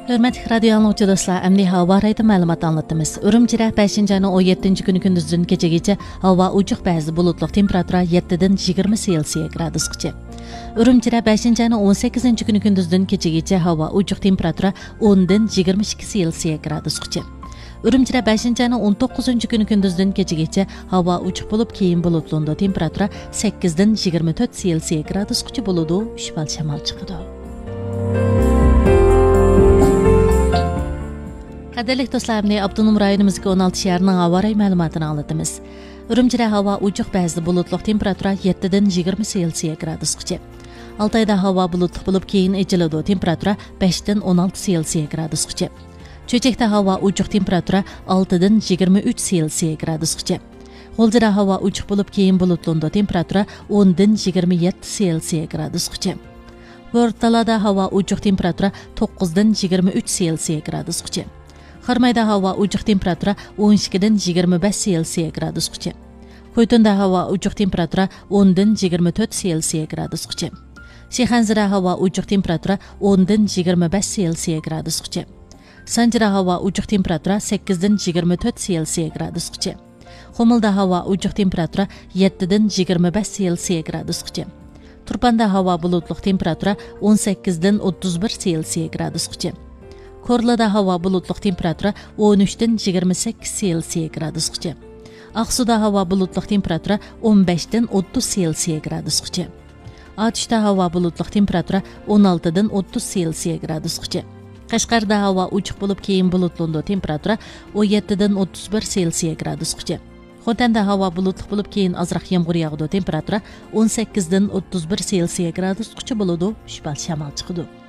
Hörmətli radio anlıqçı dostlar, əmni hava raydı məlumat anlatdığımız. Ürümçidə 5-ci ayının 17-ci günü gündüzdən gecəgəcə hava ucuq bəzi bulutluq temperatura 7-dən 20 Selsiya gradusqacha. Ürümçidə 5-ci ayının 18-ci günü gündüzdən gecəgəcə hava ucuq temperatura 10-dən 22 Selsiya gradusqacha. Ürümçidə 5-ci ayının 19-cu günü gündüzdən gecəgəcə hava ucuq olub keyin bulutluğunda temperatura 8-dən 24 Selsiya gradusqacha buludu, şübhal şamal çıxıdı. Qadirlik dostlarımni Abdunum rayonimizga 16 şəhərinin hava rayı məlumatını anlatdığımız. Ürümçidə hava ucuq bəzi bulutluq temperatura 7-dən 20 Selsiya gradusqacha. Altayda hava bulutluq olub keyin eciladi, temperatura 5-dən 16 Selsiya gradusqacha. Çöçəkdə hava ucuq temperatura 6-dən 23 Selsiya gradusqacha. G'o'ljada hava ucuq olub keyin bulutluğunda temperatura 10-dən 27 Selsiya gradusqacha. Vortalada hava ucuq temperatura 9-dən 23 Selsiya gradusqacha. Xarmayda hava ucuq temperatura 12-dən 25 Selsiya gradusqacha. Qoytunda hava ucuq temperatura 10-dən 24 Selsiya gradusqacha. Şixanzada hava ucuq temperatura 10-dən 25 Selsiya gradusqacha. Sanjira hava ucuq temperatura 8-dən 24 Selsiya gradusqacha. Xomilda hava ucuq temperatura 7-dən 25 Selsiya gradusqacha. Turpanda hava bulutluq temperatura 18-dən 31 Selsiya gradusqacha. Korlada hava bulutluq temperatura 13-dən 28 Selsiya gradusqacha. Aqsuda hava bulutluq temperatura 15-dən 30 Selsiya gradusqacha. Atishda hava bulutluq temperatura 16-dən 30 Selsiya gradusqacha. Qashqarda hava uchuq bo'lib keyin bulutluğunda temperatura 17-dən 31 Selsiya gradusqacha. Xotanda hava bulutluq bo'lib keyin azroq yomg'ir yog'di, temperatura 18-dən 31 Selsiya gradusqacha bo'ladi, shubhal shamol chiqadi.